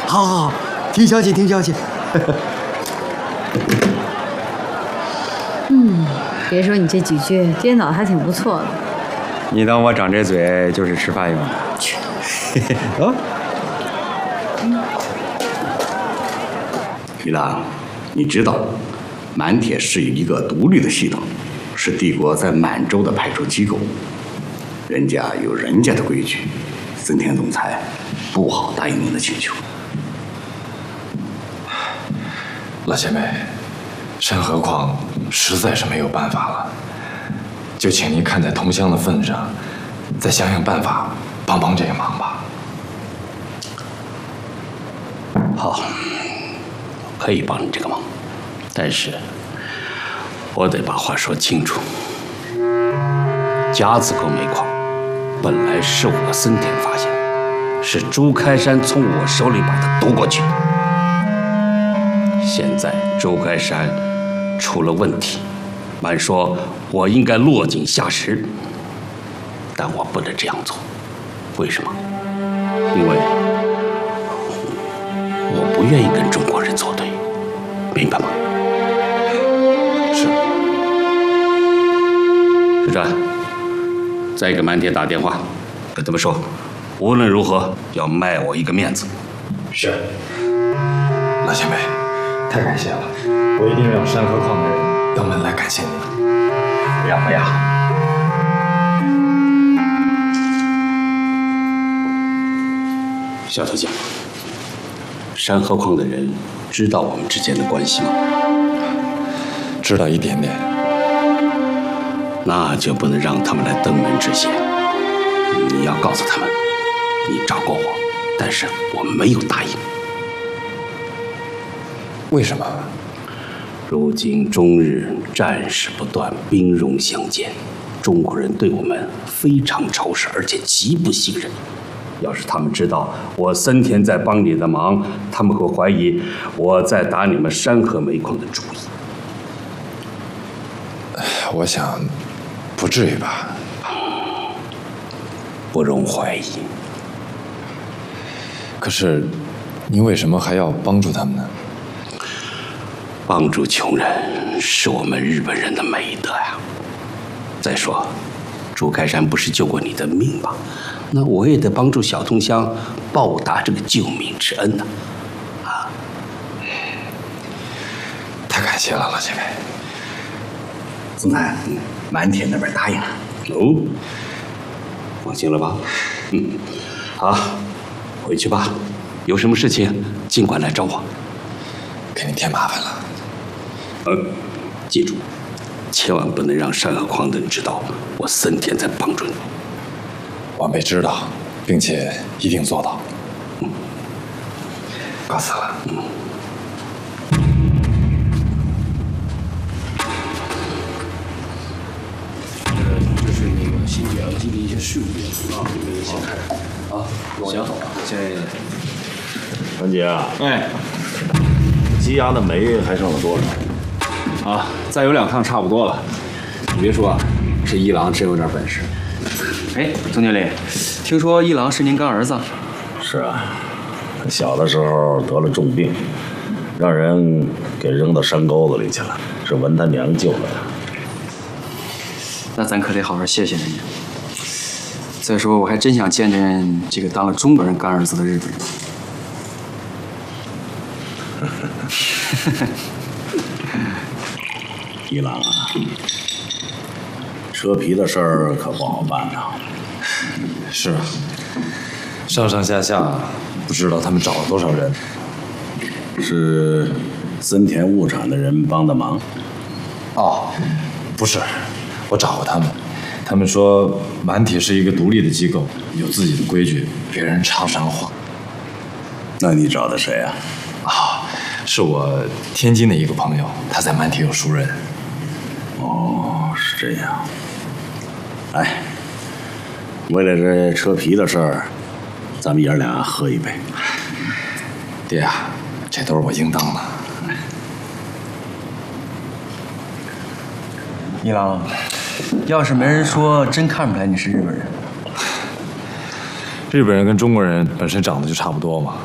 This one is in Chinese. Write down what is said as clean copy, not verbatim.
好好好，听消息，听消息。 别说你这几句颠倒还挺不错的。 你当我长这嘴就是吃饭用的？去。啊。 一郎，你知道，满铁是一个独立的系统，是帝国在满洲的派出机构，人家有人家的规矩，森田总裁不好答应您的请求。 老前辈，山河矿实在是没有办法了，就请您看在同乡的份上，再想想办法，帮帮这个忙吧。 好，可以帮你这个忙，但是我得把话说清楚。甲子沟煤矿本来是我森田发现，是朱开山从我手里把它夺过去的。现在朱开山出了问题，按说我应该落井下石，但我不能这样做。为什么？因为我不愿意跟中国人作对，明白吗？ 是。 师长，再给满铁打电话，跟他们说，无论如何要卖我一个面子。 是。老前辈，太感谢了，我一定让山河矿的人登门来感谢您。 不要不要。小头讲，山河矿的人知道我们之间的关系吗？ 知道一点点。 那就不能让他们来登门致谢。你要告诉他们，你找过我，但是我没有答应。 为什么？ 如今中日战事不断，兵戎相见，中国人对我们非常仇视，而且极不信任。要是他们知道我森田在帮你的忙，他们会怀疑我在打你们山河煤矿的主意。 我想，不至于吧？ 不容怀疑。 可是，您为什么还要帮助他们呢？ 帮助穷人是我们日本人的美德呀。再说，朱开山不是救过你的命吗？那我也得帮助小同乡报答这个救命之恩呢。啊！ 太感谢了，老前辈。 总裁，满铁那边答应了。哦，放心了吧？好，回去吧。有什么事情尽管来找我。 给您添麻烦了。 记住，千万不能让山河矿的人知道我森田在帮助你。 晚辈知道，并且一定做到。告辞了。 这是那个新解放军的一些税务啊，你们先看啊。行，这文杰啊， 哎， 积压的煤还剩了多少？ 啊，再有2趟差不多了。你别说啊，这一郎真有点本事。哎，总经理，听说一郎是您干儿子？ 是啊，他小的时候得了重病，让人给扔到山沟子里去了，是文他娘救了他。 那咱可得好好谢谢人家。再说，我还真想见见这个当了中国人干儿子的日本人。 一郎啊，车皮的事儿可不好办呐。 是啊，上上下下不知道他们找了多少人。 是森田物产的人帮的忙。 哦，不是，我找过他们，他们说满铁是一个独立的机构，有自己的规矩，别人插不上话。 那你找的谁啊？ 啊，是我天津的一个朋友，他在满铁有熟人。 哦，是这样。哎，为了这车皮的事儿，咱们爷俩喝一杯。 爹啊，这都是我应当的。 一郎，要是没人说，真看不出来你是日本人。 日本人跟中国人本身长得就差不多嘛。